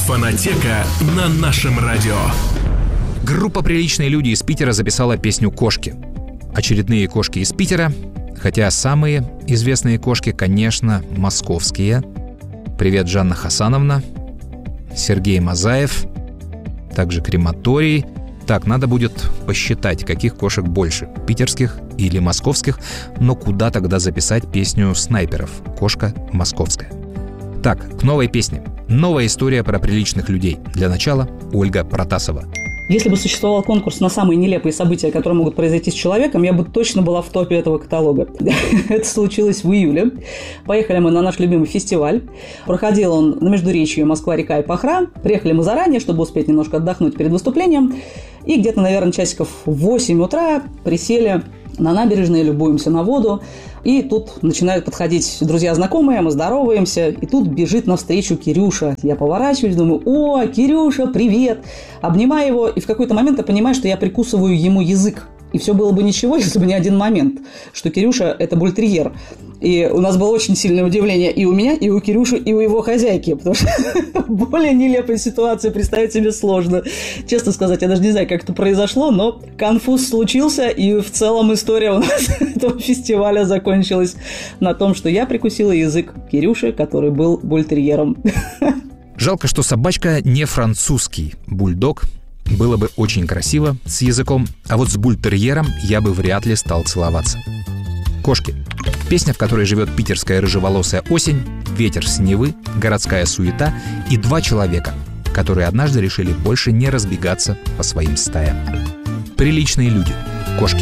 Фонотека на нашем радио. Группа «Приличные люди» из Питера записала песню «Кошки». Очередные кошки из Питера, хотя самые известные кошки, конечно, московские. Привет, Жанна Хасановна, Сергей Мазаев, также Крематорий. Так, надо будет посчитать, каких кошек больше, питерских или московских, но куда тогда записать песню снайперов «Кошка московская». Так, к новой песне. Новая история про приличных людей. Для начала Ольга Протасова. Если бы существовал конкурс на самые нелепые события, которые могут произойти с человеком, я бы точно была в топе этого каталога. Это случилось в июле. Поехали мы на наш любимый фестиваль. Проходил он на междуречье Москва-река и Пахра. Приехали мы заранее, чтобы успеть немножко отдохнуть перед выступлением. И где-то, наверное, часиков в 8 утра присели на набережной, любуемся на воду. И тут начинают подходить друзья-знакомые, мы здороваемся. И тут бежит навстречу Кирюша. Я поворачиваюсь, думаю: «О, Кирюша, привет!» Обнимаю его, и в какой-то момент я понимаю, что я прикусываю ему язык. И все было бы ничего, если бы не один момент, что Кирюша – это бультерьер. И у нас было очень сильное удивление и у меня, и у Кирюши, и у его хозяйки. Потому что более нелепой ситуации представить себе сложно. Честно сказать, я даже не знаю, как это произошло, но конфуз случился, и в целом история у нас этого фестиваля закончилась на том, что я прикусила язык Кирюши, который был бультерьером. Жалко, что собачка не французский бульдог. Было бы очень красиво с языком, а вот с бультерьером я бы вряд ли стал целоваться. «Кошки». Песня, в которой живет питерская рыжеволосая осень, ветер с Невы, городская суета и два человека, которые однажды решили больше не разбегаться по своим стаям. Приличные люди.